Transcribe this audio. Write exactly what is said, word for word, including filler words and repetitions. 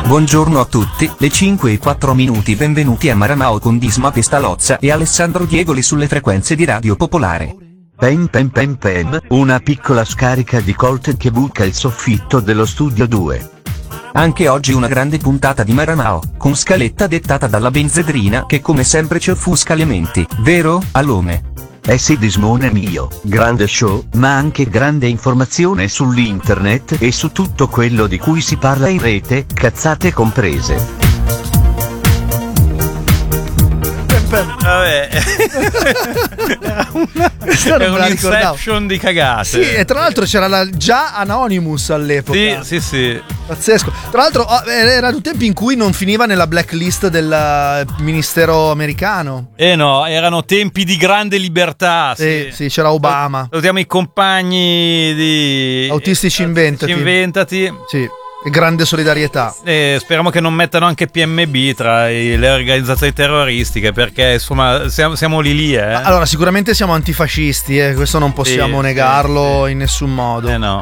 Buongiorno a tutti, le cinque e quattro minuti, benvenuti a Maranao con Disma Pestalozza e Alessandro Diegoli sulle frequenze di Radio Popolare. Pem pem pem pem, una piccola scarica di Colt che buca il soffitto dello studio due. Anche oggi una grande puntata di Maranao, con scaletta dettata dalla Benzedrina che come sempre ci offusca le menti, vero, Alome? Eh sì Dismone mio, grande show, ma anche grande informazione sull'internet e su tutto quello di cui si parla in rete, cazzate comprese. Vabbè, era una, era un inception di cagate. Sì, e tra l'altro c'era la, già Anonymous all'epoca. Sì, sì, sì. Pazzesco. Tra l'altro erano tempi in cui non finiva nella blacklist del ministero americano. Eh no, erano tempi di grande libertà. Sì, sì, sì, c'era Obama. Salutiamo i compagni di Autistici Inventati. Inventati. Sì. Grande solidarietà. E speriamo che non mettano anche P M B tra i, le organizzazioni terroristiche, perché insomma siamo, siamo lì lì eh. Allora sicuramente siamo antifascisti, eh, questo non possiamo sì, negarlo sì, in nessun modo. Eh no.